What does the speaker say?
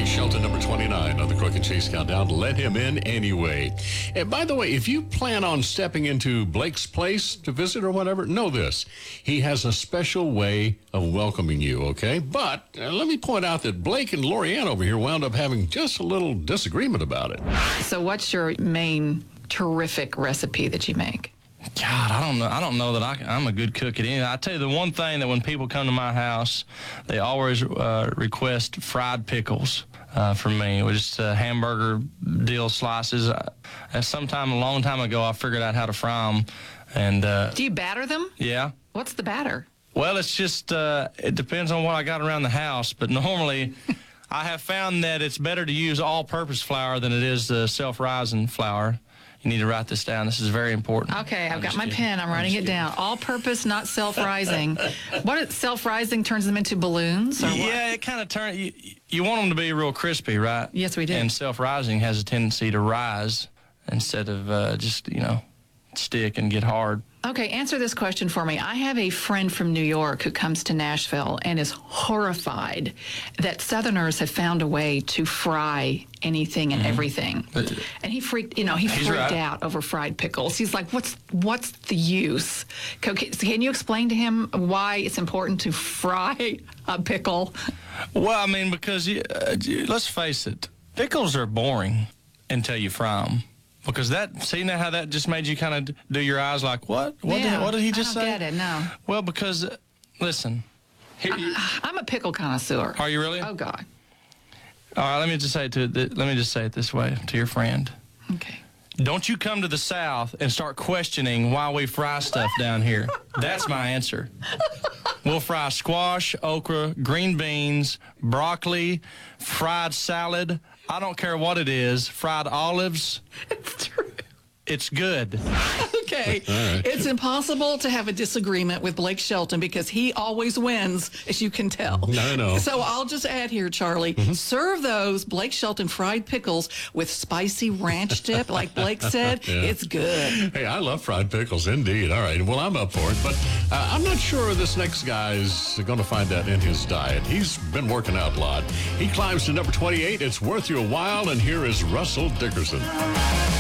Blake Shelton, number 29 on the Crook and Chase Countdown. Let him in anyway. And by the way, if you plan on stepping into Blake's place to visit or whatever, know this. He has a special way of welcoming you, okay? But let me point out that Blake and Lorianne over here wound up having just a little disagreement about it. So what's your main terrific recipe that you make? God, I don't know that I'm a good cook at anything. I tell you the one thing that when people come to my house, they always request fried pickles from me, with just hamburger deal slices. Sometime a long time ago, I figured out how to fry them. And do you batter them? Yeah. What's the batter? Well, it's just it depends on what I got around the house, but normally I have found that it's better to use all-purpose flour than it is self-rising flour. You need to write this down. This is very important. Okay, I've got my pen. I'm writing it down. All-purpose, not self-rising. What self-rising turns them into balloons? Or yeah, what? it kind of turns. You want them to be real crispy, right? Yes, we do. And self-rising has a tendency to rise instead of just stick and get hard. Okay, answer this question for me. I have a friend from New York who comes to Nashville and is horrified that Southerners have found a way to fry anything and everything. And he freaked out over fried pickles. He's like, what's the use? Can you explain to him why it's important to fry a pickle? Well, I mean, because let's face it, pickles are boring until you fry them. Because see now how that just made you kind of do your eyes like, what? What did he just say? I don't get it, no. Well, because, listen. I'm a pickle connoisseur. Are you really? Oh, God. All right, let me just say it this way to your friend. Okay. Don't you come to the South and start questioning why we fry stuff down here. That's my answer. We'll fry squash, okra, green beans, broccoli, fried salad. I don't care what it is. Fried olives. It's true. It's good. Okay. Right. It's impossible to have a disagreement with Blake Shelton because he always wins, as you can tell. No. So I'll just add here, Charlie, serve those Blake Shelton fried pickles with spicy ranch dip, like Blake said. Yeah. It's good. Hey, I love fried pickles, indeed. All right, well, I'm up for it, but I'm not sure this next guy's going to find that in his diet. He's been working out a lot. He climbs to number 28. It's worth your while, and here is Russell Dickerson.